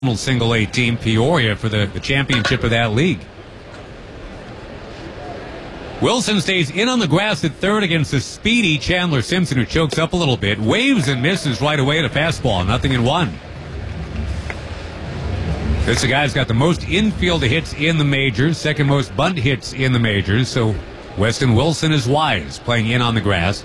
single A team, Peoria, for the championship of that league. Wilson stays in on the grass at third against the speedy Chandler Simpson, who chokes up a little bit, waves and misses right away at a fastball, 0-1. This is the guy who's got the most infield hits in the majors, second most bunt hits in the majors, so Weston Wilson is wise, playing in on the grass.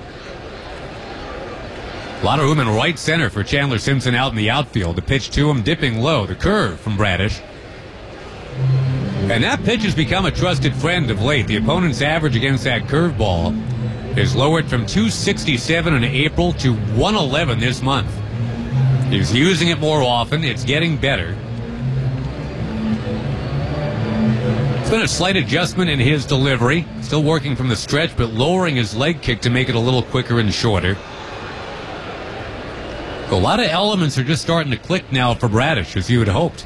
A lot of room in right center for Chandler Simpson out in the outfield. The pitch to him dipping low. The curve from Bradish. And that pitch has become a trusted friend of late. The opponent's average against that curveball is lowered from 267 in April to 111 this month. He's using it more often. It's getting better. It's been a slight adjustment in his delivery. Still working from the stretch, but lowering his leg kick to make it a little quicker and shorter. A lot of elements are just starting to click now for Bradish, as you had hoped.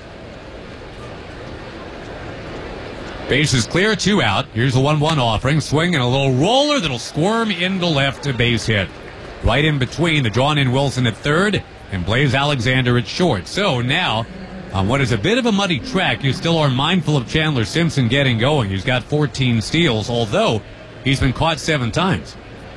Base is clear, 2 out. Here's a 1-1 offering. Swing and a little roller that'll squirm into left, a base hit. Right in between the drawn-in Wilson at third and Blaze Alexander at short. So now, on what is a bit of a muddy track, you still are mindful of Chandler Simpson getting going. He's got 14 steals, although he's been caught 7 times.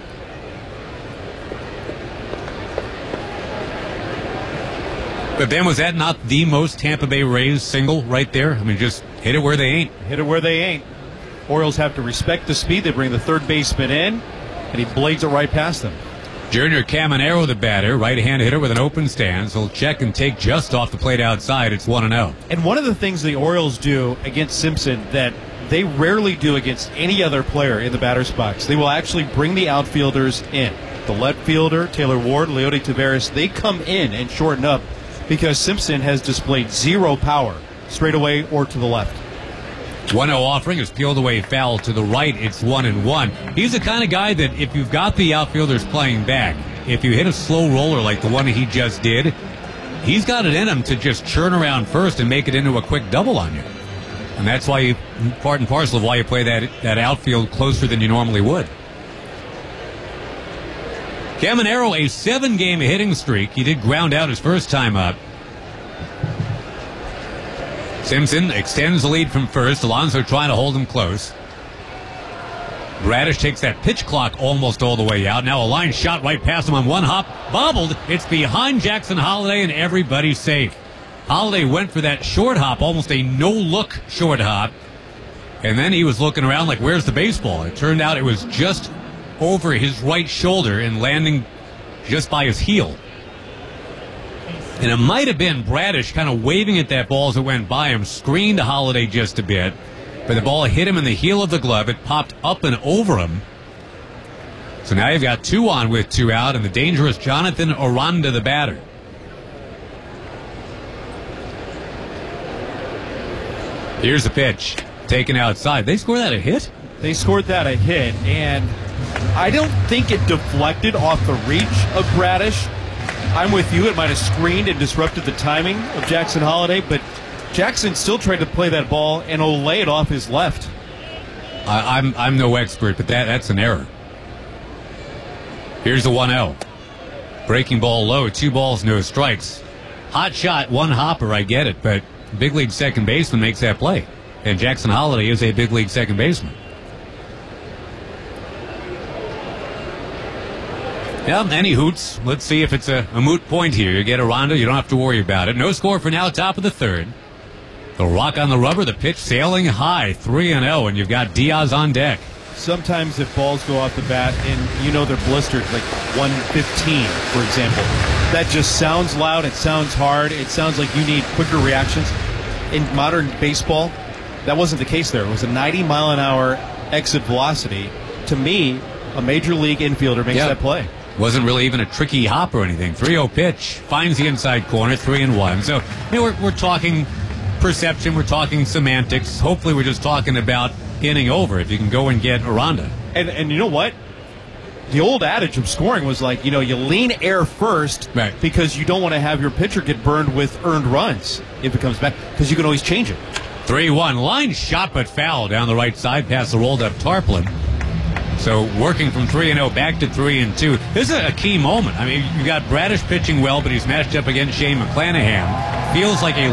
But Ben, was that not the most Tampa Bay Rays single right there? I mean, just hit it where they ain't. Hit it where they ain't. Orioles have to respect the speed. They bring the third baseman in, and he blades it right past them. Junior Caminero, the batter, right-hand hitter with an open stance. He'll check and take just off the plate outside. It's 1-0. And one of the things the Orioles do against Simpson that they rarely do against any other player in the batter's box, they will actually bring the outfielders in. The left fielder, Taylor Ward, Leody Taveras, they come in and shorten up, because Simpson has displayed zero power, straight away or to the left. 1-0 offering is peeled away foul to the right. It's 1-1. He's the kind of guy that if you've got the outfielders playing back, if you hit a slow roller like the one he just did, he's got it in him to just churn around first and make it into a quick double on you. And that's why you, part and parcel of why you play that outfield closer than you normally would. Caminero, a 7-game hitting streak. He did ground out his first time up. Simpson extends the lead from first. Alonso trying to hold him close. Bradish takes that pitch clock almost all the way out. Now a line shot right past him on one hop. Bobbled. It's behind Jackson Holliday, and everybody's safe. Holliday went for that short hop, almost a no-look short hop. And then he was looking around like, where's the baseball? It turned out it was just over his right shoulder and landing just by his heel. And it might have been Bradish kind of waving at that ball as it went by him, screened Holliday just a bit, but the ball hit him in the heel of the glove. It popped up and over him. So now you've got 2 on with 2 out, and the dangerous Jonathan Aranda, the batter. Here's the pitch, taken outside. They scored that a hit? They scored that a hit, and I don't think it deflected off the reach of Bradish. I'm with you. It might have screened and disrupted the timing of Jackson Holliday, but Jackson still tried to play that ball and lay it off his left. I'm no expert, but that's an error. Here's the 1-0. Breaking ball low, 2 balls, no strikes. Hot shot, 1 hopper, I get it, but big league second baseman makes that play. And Jackson Holliday is a big league second baseman. Yeah, any hoots. Let's see if it's a moot point here. You get Aranda, you don't have to worry about it. No score for now, top of the third. The rock on the rubber, the pitch sailing high, 3-0, and you've got Diaz on deck. Sometimes if balls go off the bat and you know they're blistered, like 115, for example, that just sounds loud, it sounds hard, it sounds like you need quicker reactions. In modern baseball, that wasn't the case there. It was a 90-mile-an-hour exit velocity. To me, a major league infielder makes that play. Wasn't really even a tricky hop or anything. 3-0 pitch, finds the inside corner, 3-1. So, we're talking perception, we're talking semantics. Hopefully we're just talking about inning over if you can go and get Aranda. And you know what? The old adage of scoring was like, you lean air first, right, because you don't want to have your pitcher get burned with earned runs if it comes back, because you can always change it. 3-1. Line shot but foul down the right side past the rolled up Tarplin. So working from 3-0 back to 3-2. This is a key moment. I mean, you got Bradish pitching well, but he's matched up against Shane McClanahan. feels like a